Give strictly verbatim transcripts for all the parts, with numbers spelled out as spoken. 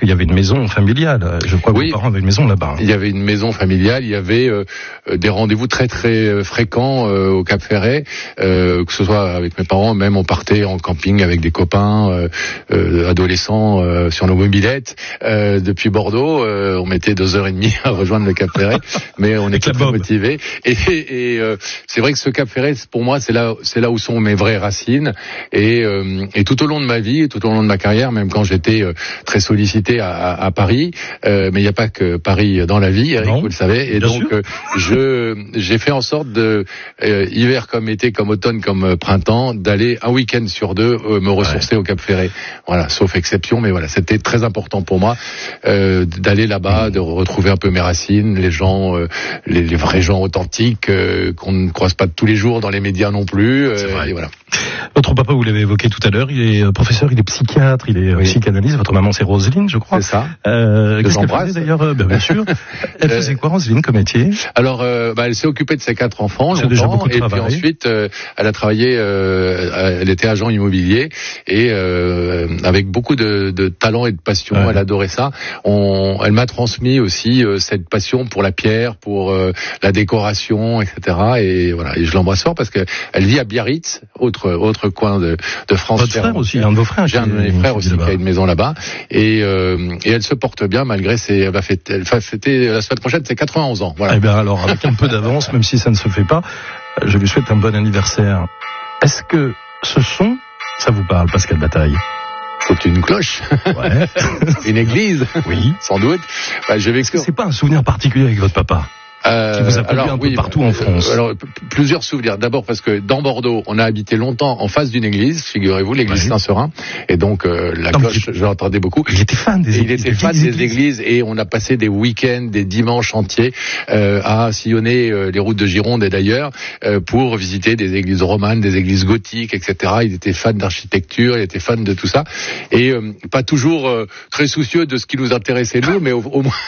y avait une maison familiale. Je crois que oui, vos parents avaient une maison là-bas. Il y avait une maison familiale, il y avait euh, des rendez-vous très très fréquents euh, au Cap Ferret, euh, que ce soit avec mes parents, même on partait en camping avec des copains euh, euh, adolescents euh, sur nos mobylettes euh, depuis Bordeaux. Euh, on mettait deux heures et demie à rejoindre le Cap Ferret, mais on était très motivés. Et, et euh, c'est vrai que ce Cap Ferret, pour moi, c'est là, c'est là où sont mes vraies racines. Et, euh, et tout au long de ma vie, tout au long de ma carrière, même quand j'étais euh, très sollicité à, à, à Paris, euh, mais il n'y a pas que Paris dans la vie, Eric, non, vous le savez. Et donc, euh, je j'ai fait en sorte de euh, hiver comme été, comme automne, comme printemps, d'aller un week-end sur deux euh, me ressourcer ouais. au Cap Ferret. Voilà, sauf exception, mais voilà, c'était très important pour moi euh, d'aller là-bas, mmh. de retrouver un peu mes racines, les gens, euh, les, les vrais gens authentiques euh, qu'on ne croise pas tous les jours dans les médias non plus. Euh, C'est vrai. Et voilà. Votre papa, vous l'avez évoqué tout à l'heure, il est professeur, il est psychiatre, il est oui. psychanalyste. Votre maman, c'est Roselyne, je crois. C'est ça. Euh, qu'est-ce qu'elle faisait d'ailleurs euh, ben, bien sûr. Elle faisait quoi, Roselyne, comme métier? Alors, euh, bah, elle s'est occupée de ses quatre enfants c'est longtemps, déjà beaucoup de et travail. puis ensuite, euh, elle a travaillé. Euh, elle était agent immobilier et euh, avec beaucoup de, de talent et de passion. Ouais. Elle adorait ça. On, elle m'a transmis aussi euh, cette passion pour la pierre, pour euh, la décoration, et cetera. Et voilà. Et je l'embrasse fort parce que elle vit à Biarritz, autre autre coin de, de France. Votre frère aussi, un de vos frères. J'ai un de mes frères aussi qui a une maison là-bas, et, euh, et elle se porte bien malgré ses. Elle va fêter, elle va fêter la semaine prochaine, c'est quatre-vingt-onze ans. Voilà. Eh bien alors, avec un peu d'avance, même si ça ne se fait pas, je lui souhaite un bon anniversaire. Est-ce que ce son, ça vous parle, Pascal Bataille? C'est une cloche. Ouais. Une église. Oui. Sans doute. Bah, je vais... Est-ce que c'est pas un souvenir particulier avec votre papa? Euh, qui vous a plu un peu oui, partout en France. Alors, p- plusieurs souvenirs. D'abord parce que dans Bordeaux, on a habité longtemps en face d'une église, figurez-vous, l'église oui. Saint-Seurin. Et donc, euh, la non, cloche, il... je l'entendais beaucoup. Il était fan des églises. Il était fan des églises. églises et on a passé des week-ends, des dimanches entiers euh, à sillonner euh, les routes de Gironde et d'ailleurs euh, pour visiter des églises romanes, des églises gothiques, et cetera. Il était fan d'architecture, il était fan de tout ça. Et euh, pas toujours euh, très soucieux de ce qui nous intéressait nous, mais au, au moins...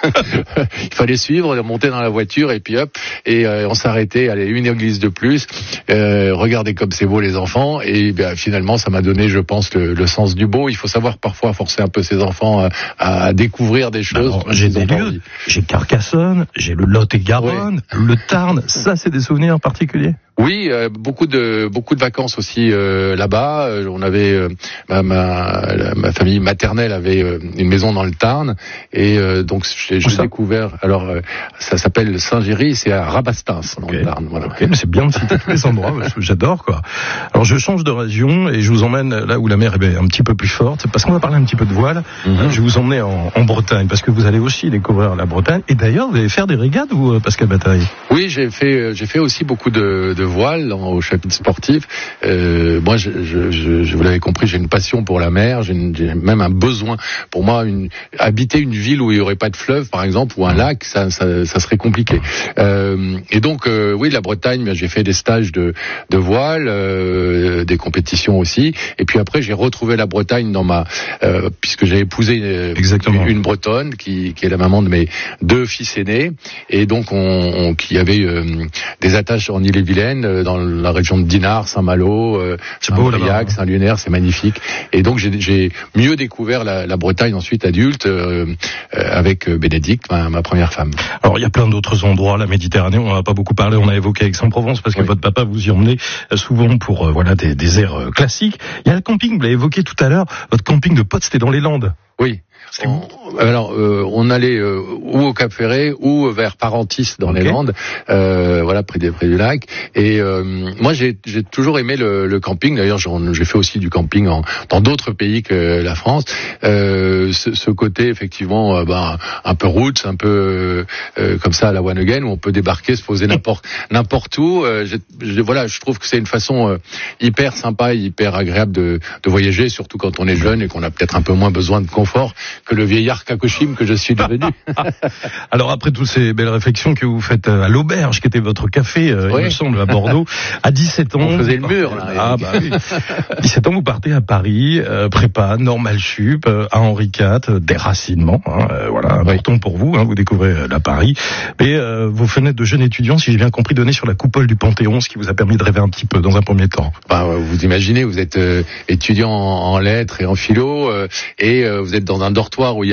il fallait suivre, monter dans la voiture et puis hop, et euh, on s'arrêtait, allez, une église de plus, euh, regardez comme c'est beau les enfants, et bien finalement ça m'a donné, je pense, le, le sens du beau. Il faut savoir parfois forcer un peu ses enfants à, à découvrir des choses. Alors, j'ai des lieux, j'ai Carcassonne, j'ai le Lot-et-Garonne, oui. le Tarn, ça c'est des souvenirs particuliers? Oui, euh, beaucoup de beaucoup de vacances aussi euh, là-bas. Euh, on avait euh, ma, ma ma famille maternelle avait euh, une maison dans le Tarn et euh, donc j'ai, j'ai découvert. Alors euh, ça s'appelle Saint-Géry, c'est à Rabastens dans okay. le Tarn. Voilà. Okay, mais c'est bien de citer tous les endroits. J'adore quoi. Alors je change de région et je vous emmène là où la mer est un petit peu plus forte parce qu'on va parler un petit peu de voile. Mm-hmm. Je vais vous emmener en, en Bretagne parce que vous allez aussi découvrir la Bretagne et d'ailleurs vous allez faire des régates ou Pascal Bataille? Oui, j'ai fait j'ai fait aussi beaucoup de, de voile dans, au chapitre sportif. Euh, moi, je, je, je, je vous l'avez compris, j'ai une passion pour la mer, j'ai, une, j'ai même un besoin. Pour moi, une, habiter une ville où il n'y aurait pas de fleuve, par exemple, ou un lac, ça, ça, ça serait compliqué. Euh, et donc, euh, oui, la Bretagne, j'ai fait des stages de, de voile, euh, des compétitions aussi. Et puis après, j'ai retrouvé la Bretagne dans ma, euh, puisque j'ai épousé une, une Bretonne qui, qui est la maman de mes deux fils aînés, et donc on, on qui avait euh, des attaches en Ille-et-Vilaine, dans la région de Dinard, Saint-Malo, euh, Saint-Briac, Saint-Lunaire, c'est magnifique. Et donc j'ai, j'ai mieux découvert la, la Bretagne ensuite adulte euh, euh, avec Bénédicte, ma, ma première femme. Alors il y a plein d'autres endroits, la Méditerranée, on n'en a pas beaucoup parlé, on a évoqué Aix-en-Provence parce que oui. votre papa vous y emmenait souvent pour euh, voilà des, des airs euh, classiques. Il y a le camping, vous l'avez évoqué tout à l'heure, votre camping de potes c'était dans les Landes. Oui. On, alors, euh, on allait euh, ou au Cap Ferret ou vers Parentis dans okay. les Landes, euh, voilà près, des, près du lac. Et euh, moi, j'ai, j'ai toujours aimé le, le camping. D'ailleurs, j'ai fait aussi du camping en, dans d'autres pays que la France. Euh, ce, ce côté effectivement, euh, ben, un peu roots, un peu euh, comme ça à la One Again, où on peut débarquer, se poser n'importe n'importe où. Euh, j'ai, j'ai, voilà, je trouve que c'est une façon euh, hyper sympa, hyper agréable de, de voyager, surtout quand on est jeune et qu'on a peut-être un peu moins besoin de confort que le vieillard Kakoshim que je suis devenu. Alors après toutes ces belles réflexions que vous faites à l'auberge, qui était votre café, euh, oui. il me semble, à Bordeaux, à dix-sept ans... On faisait le mur, là. Ah, bah oui. dix-sept ans, vous partez à Paris, euh, prépa, normal sup, euh, à Henri quatre, euh, déracinement, hein, euh, voilà, important oui. pour vous, hein, vous découvrez euh, la Paris. Mais euh, vos fenêtres de jeunes étudiants, si j'ai bien compris, données sur la coupole du Panthéon, ce qui vous a permis de rêver un petit peu dans un premier temps. Bah, vous imaginez, vous êtes euh, étudiant en, en lettres et en philo, euh, et euh, vous êtes dans un dortoir où il y a